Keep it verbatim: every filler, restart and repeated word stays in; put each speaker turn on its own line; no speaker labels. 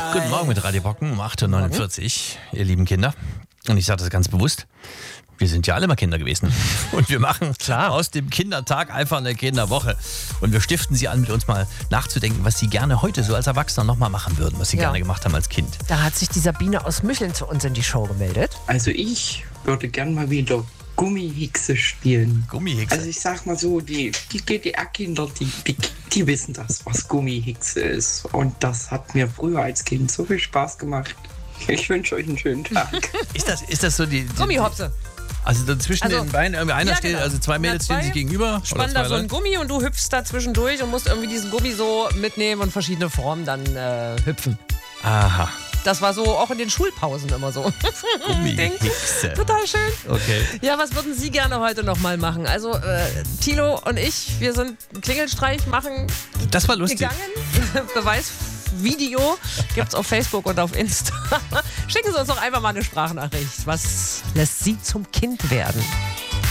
Guten Morgen mit Radio Bocken um acht Uhr neunundvierzig, ihr lieben Kinder. Und ich sage das ganz bewusst, wir sind ja alle mal Kinder gewesen. Und wir machen Klar. aus dem Kindertag einfach eine Kinderwoche. Und wir stiften sie an, mit uns mal nachzudenken, was sie gerne heute so als Erwachsener nochmal machen würden, was sie ja. gerne gemacht haben als Kind.
Da hat sich die Sabine aus Mücheln zu uns in die Show gemeldet.
Also ich würde gern mal wieder Gummihixe spielen.
Gummihixe?
Also ich sag mal so, die, die G D R-Kinder, die, die, die wissen das, was Gummihixe ist. Und das hat mir früher als Kind so viel Spaß gemacht. Ich wünsche euch einen schönen Tag.
ist, das, ist das so die... die
Gummihopse.
Also zwischen also, den Beinen, irgendwie einer ja, steht, genau. also zwei Mädels stehen sich gegenüber.
Spannen da so ein Gummi und du hüpfst da zwischendurch und musst irgendwie diesen Gummi so mitnehmen und verschiedene Formen dann äh, hüpfen.
Aha.
Das war so auch in den Schulpausen immer so.
Gummihixe.
Total schön.
Okay.
Ja, was würden Sie gerne heute noch mal machen? Also äh, Thilo und ich, wir sind einen Klingelstreich machen
Das war lustig.
gegangen. Beweisvideo gibt's auf Facebook und auf Insta. Schicken Sie uns doch einfach mal eine Sprachnachricht. Was lässt Sie zum Kind werden?